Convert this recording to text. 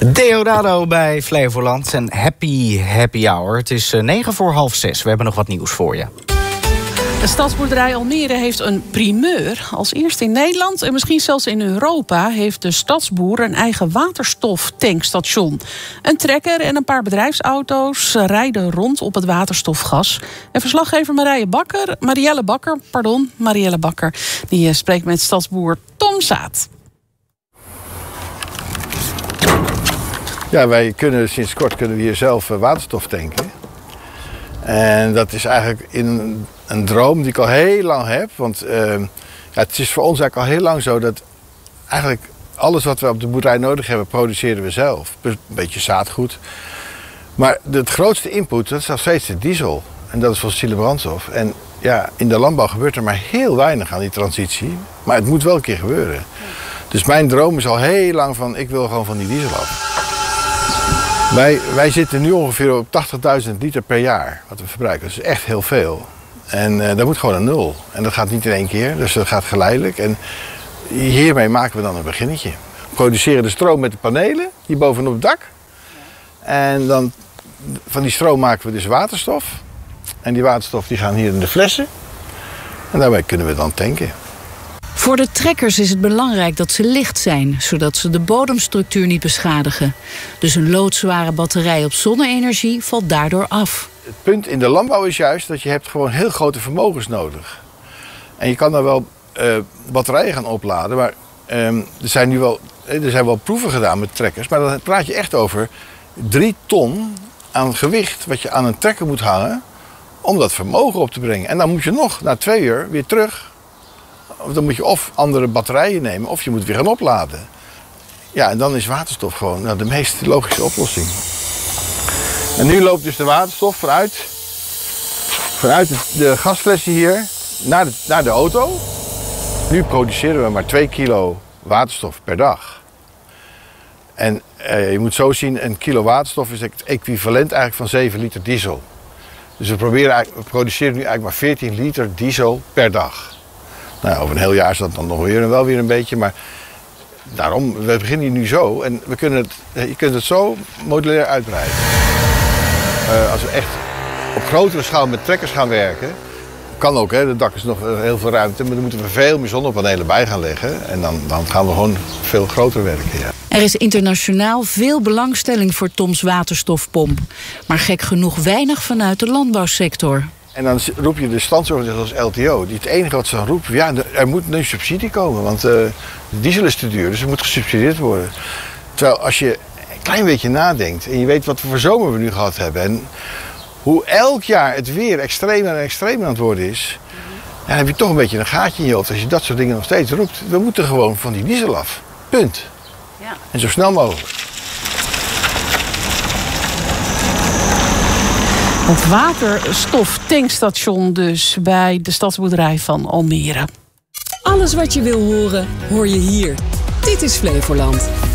Deodado bij Flevoland en happy hour. Het is 5:09. We hebben nog wat nieuws voor je. De stadsboerderij Almere heeft een primeur. Als eerste in Nederland en misschien zelfs in Europa heeft de stadsboer een eigen waterstoftankstation. Een trekker en een paar bedrijfsauto's rijden rond op het waterstofgas. En verslaggever Marielle Bakker, die spreekt met stadsboer Tom Zaat. Ja, wij kunnen sinds kort hier zelf waterstof tanken. En dat is eigenlijk een droom die ik al heel lang heb. Want het is voor ons eigenlijk al heel lang zo dat eigenlijk alles wat we op de boerderij nodig hebben, produceren we zelf. Een beetje zaadgoed. Maar het grootste input, dat is nog steeds de diesel. En dat is fossiele brandstof. En ja, in de landbouw gebeurt er maar heel weinig aan die transitie. Maar het moet wel een keer gebeuren. Dus mijn droom is al heel lang van, ik wil gewoon van die diesel af. Wij zitten nu ongeveer op 80.000 liter per jaar wat we verbruiken. Dat is echt heel veel. En dat moet gewoon een nul. En dat gaat niet in één keer, dus dat gaat geleidelijk. En hiermee maken we dan een beginnetje. We produceren de stroom met de panelen, hier bovenop het dak. En dan van die stroom maken we dus waterstof. En die waterstof die gaan hier in de flessen. En daarmee kunnen we dan tanken. Voor de trekkers is het belangrijk dat ze licht zijn, zodat ze de bodemstructuur niet beschadigen. Dus een loodzware batterij op zonne-energie valt daardoor af. Het punt in de landbouw is juist dat je hebt gewoon heel grote vermogens nodig. En je kan dan wel batterijen gaan opladen, maar er zijn wel proeven gedaan met trekkers. Maar dan praat je echt over 3 ton aan gewicht wat je aan een trekker moet hangen om dat vermogen op te brengen. En dan moet je nog na 2 uur weer terug. Dan moet je of andere batterijen nemen of je moet weer gaan opladen. Ja, en dan is waterstof gewoon de meest logische oplossing. En nu loopt dus de waterstof vanuit de gasflessen hier naar de auto. Nu produceren we maar 2 kilo waterstof per dag. En je moet zo zien, een kilo waterstof is het equivalent eigenlijk van 7 liter diesel. Dus we produceren nu eigenlijk maar 14 liter diesel per dag. Nou, over een heel jaar is dat dan nog wel weer een beetje, maar daarom, we beginnen hier nu zo en je kunt het zo modulair uitbreiden. Als we echt op grotere schaal met trekkers gaan werken, kan ook, het dak is nog heel veel ruimte, maar dan moeten we veel meer zonnepanelen bij gaan leggen en dan gaan we gewoon veel groter werken. Ja. Er is internationaal veel belangstelling voor Toms waterstofpomp, maar gek genoeg weinig vanuit de landbouwsector. En dan roep je de standsorganisatie als LTO. Het enige wat ze dan roepen, ja, er moet nu subsidie komen. Want de diesel is te duur, dus het moet gesubsidieerd worden. Terwijl als je een klein beetje nadenkt en je weet wat voor zomer we nu gehad hebben. En hoe elk jaar het weer extremer en extremer aan het worden is. Ja, dan heb je toch een beetje een gaatje in je hoofd als je dat soort dingen nog steeds roept. We moeten gewoon van die diesel af. Punt. Ja. En zo snel mogelijk. Het waterstoftankstation dus bij de stadsboerderij van Almere. Alles wat je wil horen, hoor je hier. Dit is Flevoland.